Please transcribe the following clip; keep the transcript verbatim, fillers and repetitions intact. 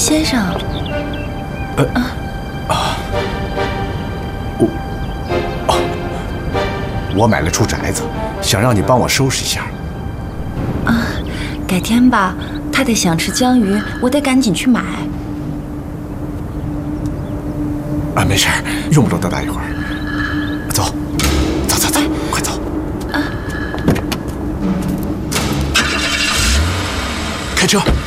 先生。 呃啊啊！我哦，我买了处宅子，想让你帮我收拾一下。 啊，改天吧。太太想吃江鱼，我得赶紧去买。 啊，没事，用不着多大一会儿。走，走走走，哎、快走！啊！开车。